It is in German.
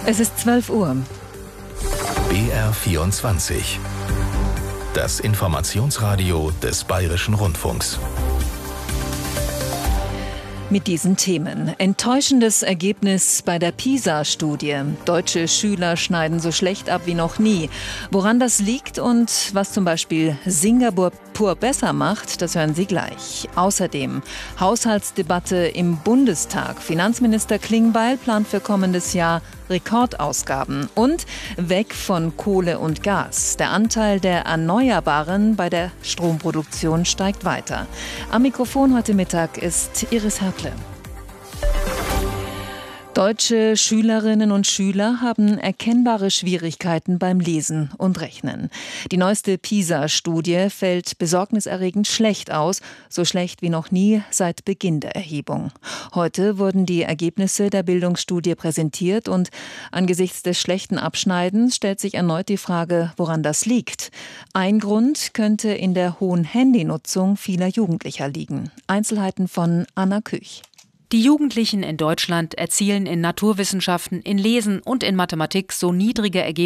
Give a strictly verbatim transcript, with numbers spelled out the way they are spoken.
Es ist zwölf Uhr. B R vierundzwanzig. Das Informationsradio des Bayerischen Rundfunks. Mit diesen Themen. Enttäuschendes Ergebnis bei der PISA-Studie. Deutsche Schüler schneiden so schlecht ab wie noch nie. Woran das liegt und was zum Beispiel Singapur besser macht, das hören Sie gleich. Außerdem Haushaltsdebatte im Bundestag. Finanzminister Klingbeil plant für kommendes Jahr Rekordausgaben. Und weg von Kohle und Gas. Der Anteil der Erneuerbaren bei der Stromproduktion steigt weiter. Am Mikrofon heute Mittag ist Iris Hertle. Deutsche Schülerinnen und Schüler haben erkennbare Schwierigkeiten beim Lesen und Rechnen. Die neueste PISA-Studie fällt besorgniserregend schlecht aus, so schlecht wie noch nie seit Beginn der Erhebung. Heute wurden die Ergebnisse der Bildungsstudie präsentiert und angesichts des schlechten Abschneidens stellt sich erneut die Frage, woran das liegt. Ein Grund könnte in der hohen Handynutzung vieler Jugendlicher liegen. Einzelheiten von Anna Küch. Die Jugendlichen in Deutschland erzielen in Naturwissenschaften, in Lesen und in Mathematik so niedrige Ergebnisse